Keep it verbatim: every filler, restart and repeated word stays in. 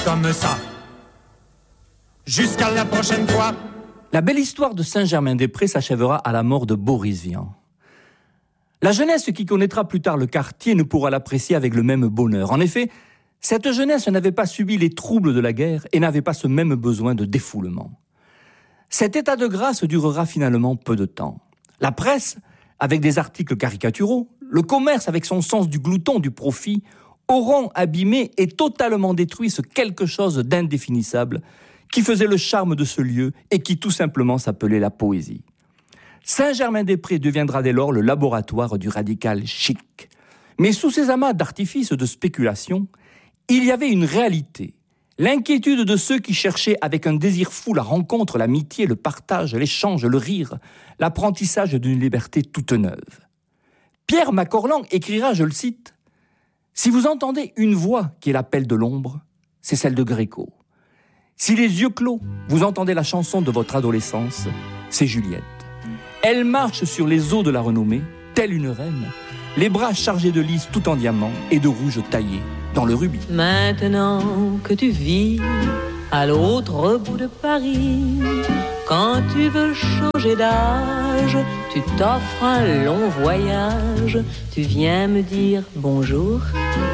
comme ça. Jusqu'à la prochaine fois. La belle histoire de Saint-Germain-des-Prés s'achèvera à la mort de Boris Vian. La jeunesse qui connaîtra plus tard le quartier ne pourra l'apprécier avec le même bonheur. En effet, cette jeunesse n'avait pas subi les troubles de la guerre et n'avait pas ce même besoin de défoulement. Cet état de grâce durera finalement peu de temps. La presse, avec des articles caricaturaux, le commerce avec son sens du glouton, du profit, auront abîmé et totalement détruit ce quelque chose d'indéfinissable qui faisait le charme de ce lieu et qui tout simplement s'appelait la poésie. Saint-Germain-des-Prés deviendra dès lors le laboratoire du radical chic. Mais sous ces amas d'artifices de spéculation, il y avait une réalité, l'inquiétude de ceux qui cherchaient avec un désir fou la rencontre, l'amitié, le partage, l'échange, le rire, l'apprentissage d'une liberté toute neuve. Pierre Macorlan écrira, je le cite, « Si vous entendez une voix qui est l'appel de l'ombre, c'est celle de Gréco. Si les yeux clos, vous entendez la chanson de votre adolescence, c'est Juliette. Elle marche sur les eaux de la renommée, telle une reine, les bras chargés de lys tout en diamants et de rouge taillé dans le rubis. » Maintenant que tu vis à l'autre bout de Paris, quand tu veux changer d'âge, tu t'offres un long voyage, tu viens me dire bonjour.